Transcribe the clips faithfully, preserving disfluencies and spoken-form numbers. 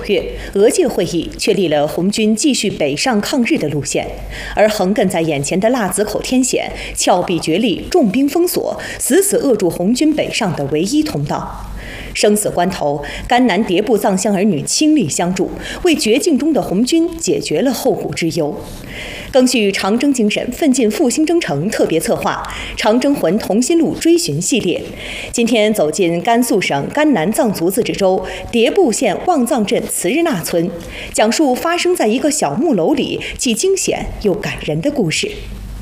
月，俄界会议确立了红军继续北上抗日的路线，而横亘在眼前的腊子口天险，峭壁绝壁，重兵封锁，死死扼住红军北上的唯一通道。生死关头，甘南迭部藏乡儿女倾力相助，为绝境中的红军解决了后顾之忧。赓续长征精神，奋进复兴征程特别策划“长征魂同心路”追寻系列，今天走进甘肃省甘南藏族自治州迭部县望藏镇慈日纳村，讲述发生在一个小木楼里既惊险又感人的故事。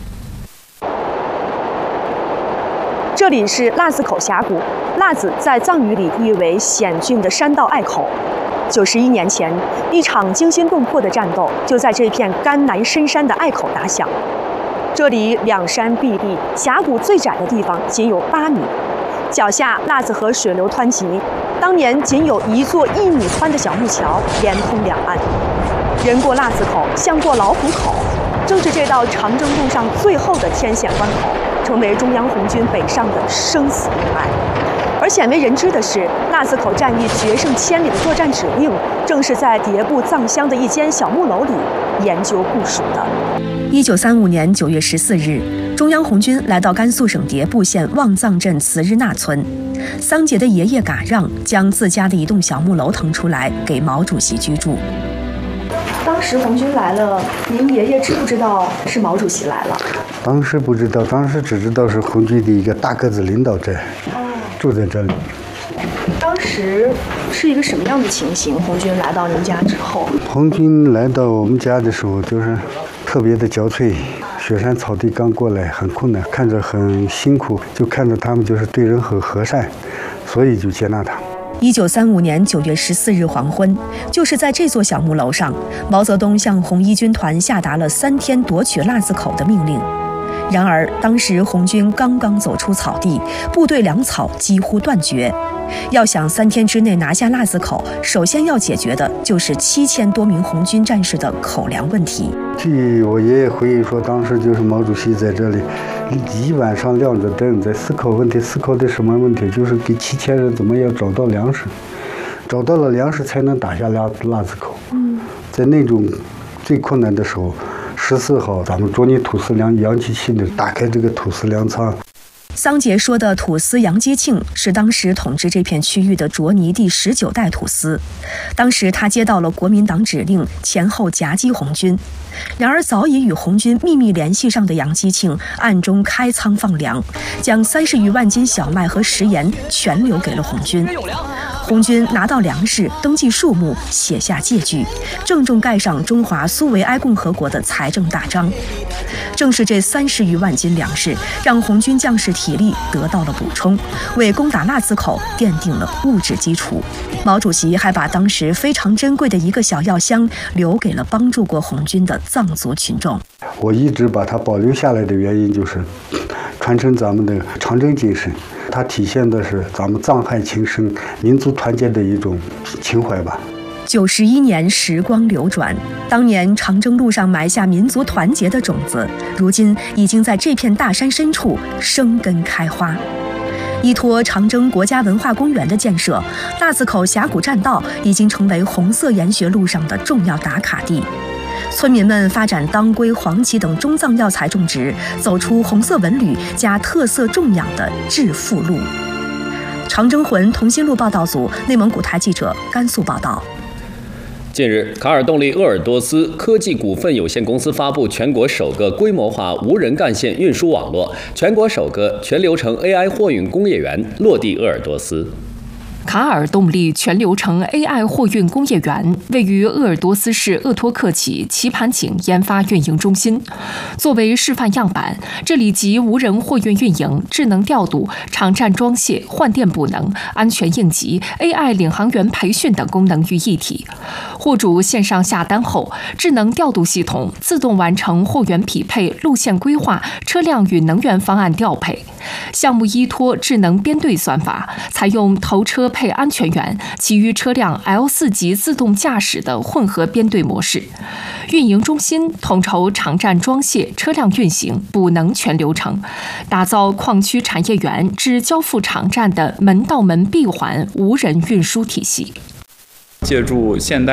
这里是腊子口峡谷，腊子在藏语里意为险峻的山道隘口。九十一年前，一场惊心动魄的战斗就在这片甘南深山的隘口打响。这里两山壁立，峡谷最窄的地方仅有八米，脚下腊子河水流湍急，当年仅有一座一米宽的小木桥连通两岸。人过腊子口，像过老虎口，正是这道长征路上最后的天险关口，成为中央红军北上的生死命脉。而鲜为人知的是，腊子口战役决胜千里的作战指令，正是在迭部藏乡的一间小木楼里研究部署的。 一九三五年九月十四日，中央红军来到甘肃省迭部县望藏镇慈日纳村，桑杰的爷爷嘎让将自家的一栋小木楼腾出来给毛主席居住。 当时红军来了，您爷爷知不知道是毛主席来了？ 当时不知道，当时只知道是红军的一个大个子领导者，住在这里。 当时是一个什么样的情形？红军来到您家之后， 红军来到我们家的时候，就是特别的憔悴，雪山草地刚过来，很困难，看着很辛苦，就看着他们就是对人很和善，所以就接纳他。 一九三五年九月十四日黄昏，就是在这座小木楼上，毛泽东向红一军团下达了三天夺取腊子口的命令。然而，当时红军刚刚走出草地，部队粮草几乎断绝。要想三天之内拿下腊子口，首先要解决的就是七千多名红军战士的口粮问题。 据我爷爷回忆说，当时就是毛主席在这里一晚上亮着灯，在思考问题，思考的什么问题？就是给七千人怎么样找到粮食，找到了粮食才能打下腊腊子口。嗯，在那种最困难的时候，十四号咱们着泥土司粮杨基庆的打开这个土司粮仓。 桑杰说的土司杨基庆是当时统治这片区域的卓尼第十九代土司，当时他接到了国民党指令，前后夹击红军。然而早已与红军秘密联系上的杨基庆暗中开仓放粮，将三十余万斤小麦和食盐全留给了红军。红军拿到粮食，登记数目，写下借据，郑重盖上中华苏维埃共和国的财政大章。正是这三十余万斤粮食，让红军将士体力得到了补充，为攻打腊子口奠定了物质基础。毛主席还把当时非常珍贵的一个小药箱留给了帮助过红军的藏族群众。 我一直把它保留下来的原因就是传承咱们的长征精神，它体现的是咱们藏汉情深、民族团结的一种情怀吧。 九十一年时光流转，当年长征路上埋下民族团结的种子，如今已经在这片大山深处生根开花。依托长征国家文化公园的建设，腊子口峡谷栈道已经成为红色研学路上的重要打卡地。村民们发展当归、黄芪等中藏药材种植，走出红色文旅加特色种养的致富路。长征魂同心路报道组内蒙古台记者甘肃报道。 近日，卡尔动力鄂尔多斯科技股份有限公司发布全国首个规模化无人干线运输网络，全国首个全流程 A I 货运工业园落地鄂尔多斯。 卡尔动力全流程 A I 货运工业园位于鄂尔多斯市鄂托克旗棋盘井研发运营中心。作为示范样板，这里集无人货运运营、智能调度、场站装卸、换电补能、安全应急、A I 领航员培训等功能于一体。货主线上下单后，智能调度系统自动完成货源匹配、路线规划、车辆与能源方案调配。项目依托智能编队算法，采用头车配安全员，其余车辆 L 四 级自动驾驶的混合编队模式。运营中心统筹场站装卸、车辆运行、补能全流程，打造矿区产业园至交付场站的门到门闭环无人运输体系。 借助现代